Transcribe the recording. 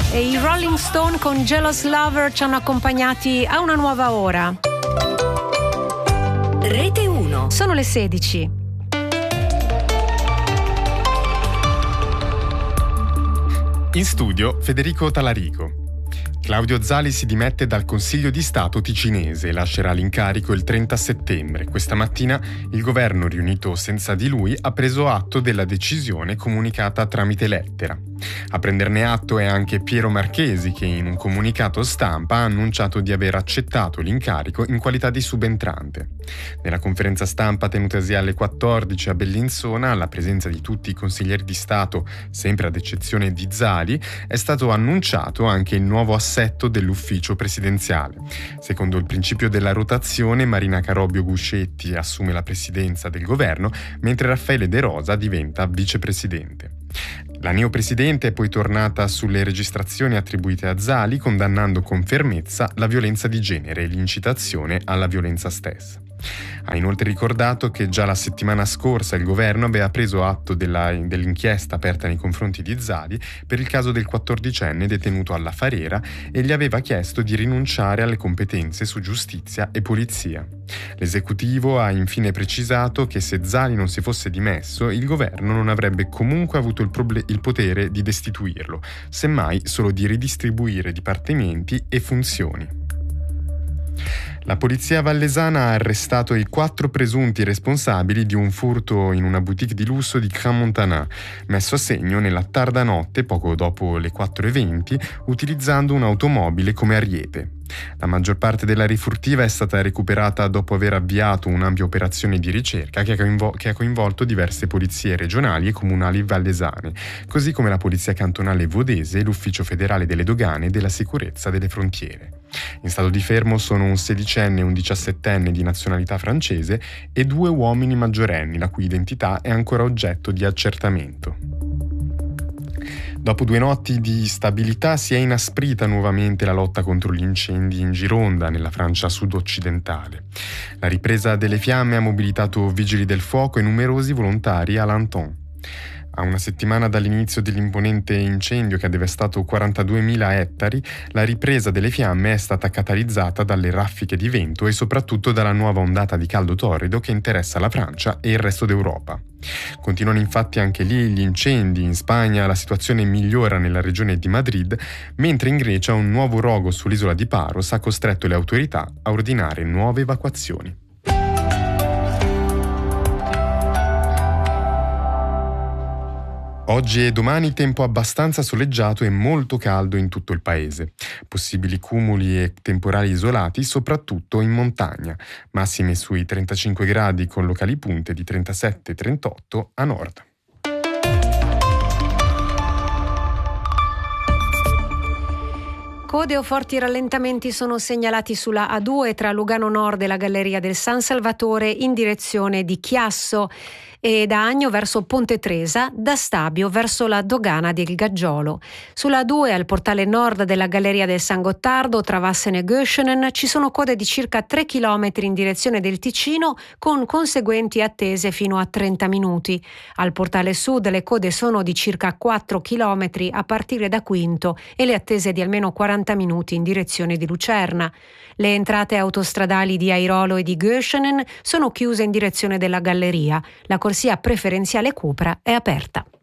E i Rolling Stone con Jealous Lover ci hanno accompagnati a una nuova ora. Rete 1. Sono le 16. In studio Federico Talarico. Claudio Zali si dimette dal Consiglio di Stato ticinese e lascerà l'incarico il 30 settembre. Questa mattina il governo, riunito senza di lui, ha preso atto della decisione comunicata tramite lettera. A prenderne atto è anche Piero Marchesi, che in un comunicato stampa ha annunciato di aver accettato l'incarico in qualità di subentrante. Nella conferenza stampa tenutasi alle 14 a Bellinzona, alla presenza di tutti i consiglieri di Stato, sempre ad eccezione di Zali, è stato annunciato anche il nuovo assetto dell'ufficio presidenziale. Secondo il principio della rotazione, Marina Carobio Guscetti assume la presidenza del governo, mentre Raffaele De Rosa diventa vicepresidente. La neopresidente è poi tornata sulle registrazioni attribuite a Zali, condannando con fermezza la violenza di genere e l'incitazione alla violenza stessa. Ha inoltre ricordato che già la settimana scorsa il governo aveva preso atto dell'inchiesta aperta nei confronti di Zali per il caso del 14enne detenuto alla Farera e gli aveva chiesto di rinunciare alle competenze su giustizia e polizia. L'esecutivo ha infine precisato che se Zali non si fosse dimesso, il governo non avrebbe comunque avuto il potere di destituirlo, semmai solo di ridistribuire dipartimenti e funzioni. La polizia vallesana ha arrestato i 4 presunti responsabili di un furto in una boutique di lusso di Crans-Montana, messo a segno nella tarda notte poco dopo le 4:20, utilizzando un'automobile come ariete. La maggior parte della rifurtiva è stata recuperata dopo aver avviato un'ampia operazione di ricerca che ha coinvolto diverse polizie regionali e comunali vallesane, così come la polizia cantonale vodese e l'ufficio federale delle dogane e della sicurezza delle frontiere. In stato di fermo sono un 16enne e un 17enne di nazionalità francese e 2 uomini maggiorenni, la cui identità è ancora oggetto di accertamento. Dopo 2 notti di stabilità si è inasprita nuovamente la lotta contro gli incendi in Gironda, nella Francia sud-occidentale. La ripresa delle fiamme ha mobilitato vigili del fuoco e numerosi volontari a Lanton. A una settimana dall'inizio dell'imponente incendio che ha devastato 42.000 ettari, la ripresa delle fiamme è stata catalizzata dalle raffiche di vento e soprattutto dalla nuova ondata di caldo torrido che interessa la Francia e il resto d'Europa. Continuano infatti anche lì gli incendi. In Spagna la situazione migliora nella regione di Madrid, mentre in Grecia un nuovo rogo sull'isola di Paros ha costretto le autorità a ordinare nuove evacuazioni. Oggi e domani tempo abbastanza soleggiato e molto caldo in tutto il paese. Possibili cumuli e temporali isolati soprattutto in montagna, massime sui 35 gradi con locali punte di 37-38 a nord. Code o forti rallentamenti sono segnalati sulla A2 tra Lugano Nord e la Galleria del San Salvatore in direzione di Chiasso e da Agno verso Ponte Tresa, da Stabio verso la dogana del Gaggiolo. Sulla A2 al portale nord della Galleria del San Gottardo tra Vassene e Göschenen ci sono code di circa 3 km in direzione del Ticino con conseguenti attese fino a 30 minuti. Al portale sud le code sono di circa 4 km a partire da Quinto e le attese di almeno 40 minuti in direzione di Lucerna. Le entrate autostradali di Airolo e di Göschenen sono chiuse in direzione della Galleria. La corsia preferenziale Cupra è aperta.